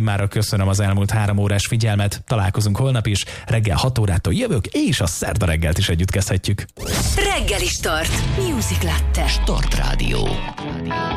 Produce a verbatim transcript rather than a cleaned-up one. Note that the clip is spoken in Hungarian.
mára köszönöm az elmúlt három órás figyelmet. Találkozunk holnap is, reggel hat órától jövök, és a szerda reggelt is együtt kezdhetjük. Reggeli Start. Music Latte. Start Rádió.